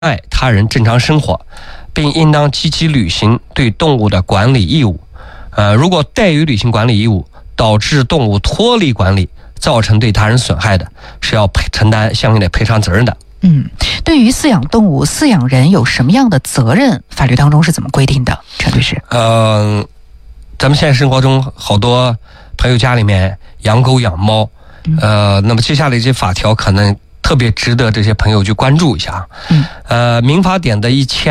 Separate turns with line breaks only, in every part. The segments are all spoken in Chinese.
碍他人正常生活，并应当积极履行对动物的管理义务。如果怠于履行管理义务，导致动物脱离管理，造成对他人损害的，是要承担相应的赔偿责任的。
对于饲养动物，饲养人有什么样的责任？法律当中是怎么规定的？陈律师，
咱们现在生活中好多朋友家里面养狗养猫，那么接下来这些法条可能特别值得这些朋友去关注一下。民法典的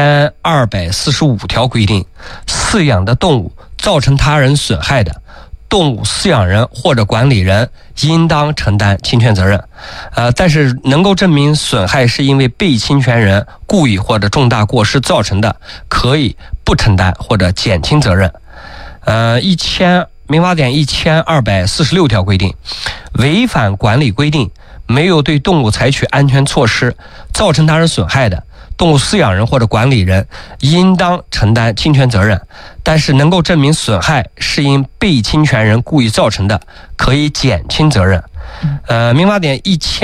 1245条规定，饲养的动物造成他人损害的，动物饲养人或者管理人应当承担侵权责任。但是能够证明损害是因为被侵权人故意或者重大过失造成的，可以不承担或者减轻责任。民法典1246条规定，违反管理规定，没有对动物采取安全措施，造成他人损害的，动物饲养人或者管理人应当承担侵权责任。但是能够证明损害是因被侵权人故意造成的，可以减轻责任。民法典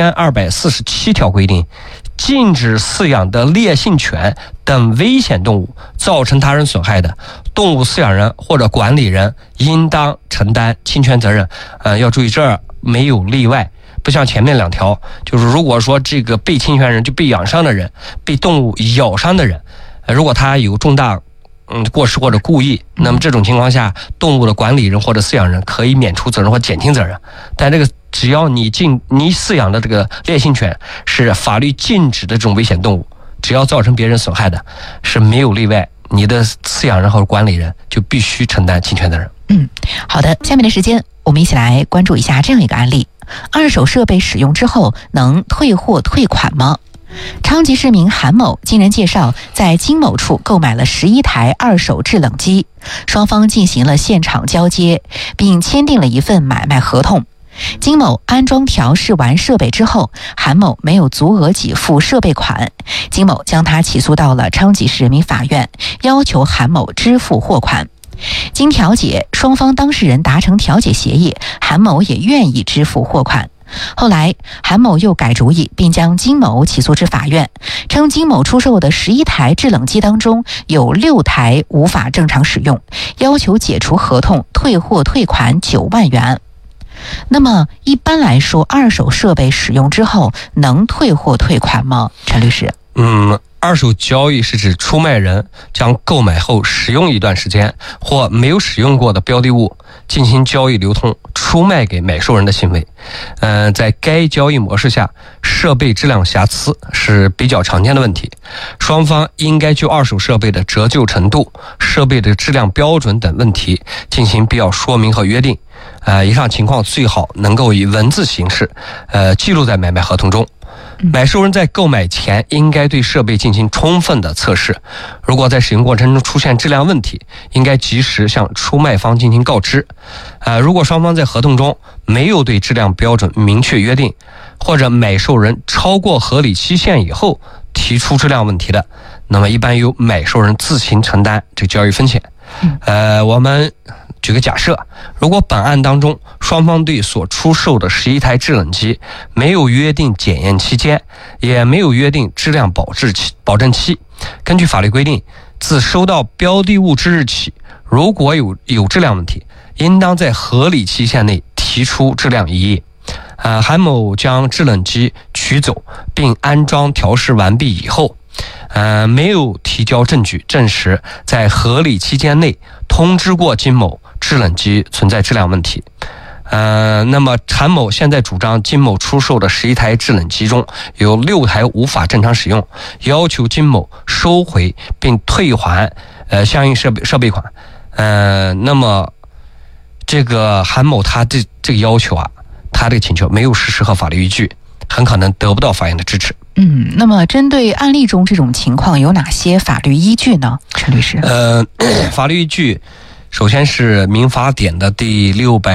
1247条规定，禁止饲养的烈性犬等危险动物造成他人损害的，动物饲养人或者管理人应当承担侵权责任。要注意，这儿没有例外，不像前面两条，就是如果说这个被侵权人就被养伤的人，被动物咬伤的人，如果他有重大过失或者故意，那么这种情况下，动物的管理人或者饲养人可以免除责任或减轻责任。但这个只要你饲养的这个烈性犬是法律禁止的这种危险动物，只要造成别人损害的，是没有例外，你的饲养人或者管理人就必须承担侵权责任。
好的，下面的时间我们一起来关注一下这样一个案例：二手设备使用之后能退货退款吗？昌吉市民韩某经人介绍，在金某处购买了11台二手制冷机，双方进行了现场交接，并签订了一份买卖合同。金某安装调试完设备之后，韩某没有足额给付设备款，金某将他起诉到了昌吉市人民法院，要求韩某支付货款。经调解，双方当事人达成调解协议，韩某也愿意支付货款。后来韩某又改主意，并将金某起诉至法院，称金某出售的11台制冷机当中有6台无法正常使用，要求解除合同，退货退款9万元。那么一般来说，二手设备使用之后能退货退款吗？陈律师。
二手交易是指出卖人将购买后使用一段时间或没有使用过的标的物进行交易流通出卖给买受人的行为。在该交易模式下，设备质量瑕疵是比较常见的问题，双方应该就二手设备的折旧程度、设备的质量标准等问题进行必要说明和约定。以上情况最好能够以文字形式记录在买卖合同中。买受人在购买前应该对设备进行充分的测试，如果在使用过程中出现质量问题，应该及时向出卖方进行告知。如果双方在合同中没有对质量标准明确约定，或者买受人超过合理期限以后提出质量问题的，那么一般由买受人自行承担这个交易风险。我们举个假设，如果本案当中双方对所出售的11台制冷机没有约定检验期间，也没有约定质量保证期，根据法律规定，自收到标的物之日起，如果有质量问题，应当在合理期限内提出质量异议。韩某将制冷机取走并安装调试完毕以后，没有提交证据证实在合理期间内通知过金某制冷机存在质量问题。那么韩某现在主张金某出售的11台制冷机中有6台无法正常使用，要求金某收回并退还相应设备款。那么这个韩某他这个要求他这个请求没有事实和法律依据，很可能得不到法院的支持。
那么针对案例中这种情况有哪些法律依据呢？陈律师。
法律依据首先是民法典的第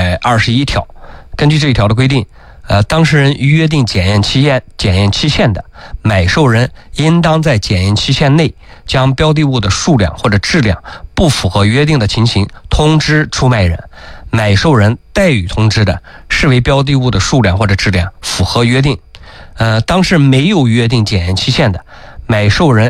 621条，根据这一条的规定，当事人约定检验期限的，买受人应当在检验期限内将标的物的数量或者质量不符合约定的情形通知出卖人，买受人代予通知的，视为标的物的数量或者质量符合约定。当事人没有约定检验期限的， 买受人